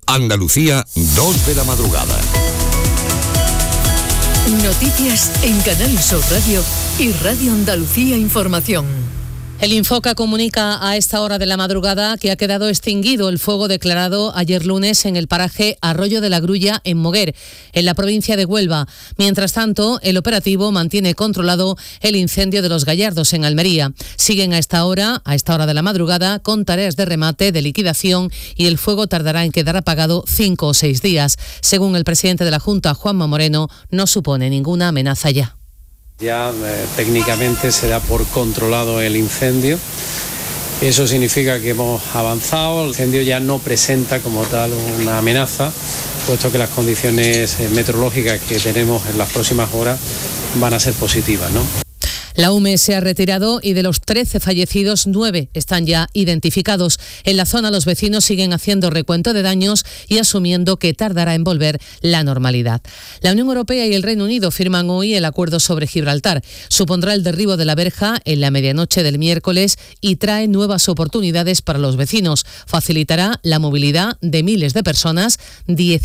Andalucía, 2 de la madrugada. Noticias en Canal Sur Radio y Radio Andalucía Información. El Infoca comunica a esta hora de la madrugada que ha quedado extinguido el fuego declarado ayer lunes en el paraje Arroyo de la Grulla, en Moguer, en la provincia de Huelva. Mientras tanto, el operativo mantiene controlado el incendio de Los Gallardos, en Almería. Siguen a esta hora de la madrugada, con tareas de remate, de liquidación, y el fuego tardará en quedar apagado 5 o 6 días. Según el presidente de la Junta, Juanma Moreno, no supone ninguna amenaza ya. Ya técnicamente se da por controlado el incendio. Eso significa que hemos avanzado. El incendio ya no presenta como tal una amenaza, puesto que las condiciones meteorológicas que tenemos en las próximas horas van a ser positivas, ¿no? La UME se ha retirado y de los 13 fallecidos, 9 están ya identificados. En la zona los vecinos siguen haciendo recuento de daños y asumiendo que tardará en volver la normalidad. La Unión Europea y el Reino Unido firman hoy el acuerdo sobre Gibraltar. Supondrá el derribo de la verja en la medianoche del miércoles y trae nuevas oportunidades para los vecinos. Facilitará la movilidad de miles de personas,